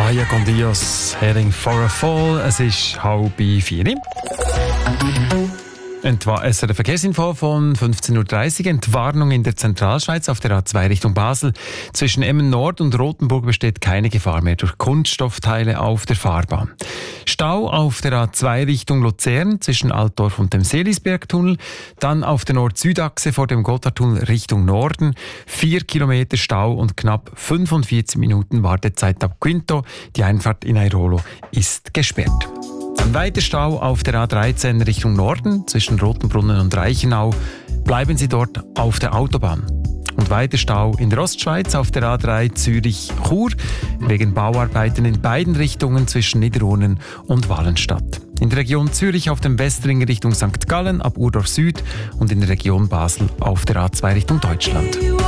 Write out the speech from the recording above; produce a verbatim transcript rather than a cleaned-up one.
Vaya con Dios, Heading for a Fall. Es ist halb vier. Entwa- S R Verkehrsinfo von fünfzehn Uhr dreißig. Entwarnung in der Zentralschweiz auf der A zwei Richtung Basel. Zwischen Emmen Nord und Rothenburg besteht keine Gefahr mehr durch Kunststoffteile auf der Fahrbahn. Stau auf der A zwei Richtung Luzern zwischen Altdorf und dem Seelisbergtunnel. Dann auf der Nord-Süd-Achse vor dem Gotthardtunnel Richtung Norden. Vier Kilometer Stau und knapp fünfundvierzig Minuten Wartezeit ab Quinto. Die Einfahrt in Airolo ist gesperrt. Ein weiter Stau auf der A dreizehn Richtung Norden zwischen Rotenbrunnen und Reichenau. Bleiben Sie dort auf der Autobahn. Und weiter Stau in der Ostschweiz auf der A drei Zürich-Chur wegen Bauarbeiten in beiden Richtungen zwischen Niederurnen und Wallenstadt. In der Region Zürich auf dem Westring Richtung Sankt Gallen ab Urdorf Süd und in der Region Basel auf der A zwei Richtung Deutschland.